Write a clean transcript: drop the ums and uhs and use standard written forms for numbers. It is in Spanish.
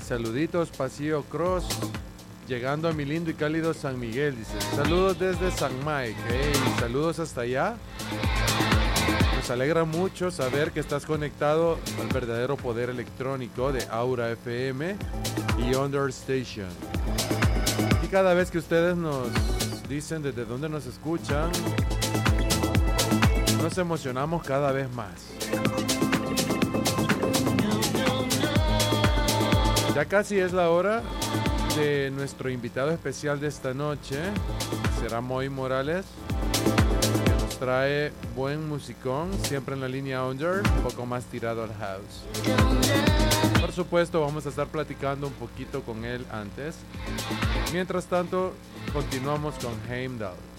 saluditos, Pasillo Cross. Llegando a mi lindo y cálido San Miguel, dice. Saludos desde San Mike. Hey, saludos hasta allá. Nos alegra mucho saber que estás conectado al verdadero poder electrónico de Aura FM y Under Station. Y cada vez que ustedes nos dicen desde dónde nos escuchan, nos emocionamos cada vez más. Ya casi es la hora de nuestro invitado especial de esta noche. Será Moy Morales, que nos trae buen musicón, siempre en la línea under, un poco más tirado al house. Por supuesto, vamos a estar platicando un poquito con él antes. Mientras tanto, continuamos con Heimdall.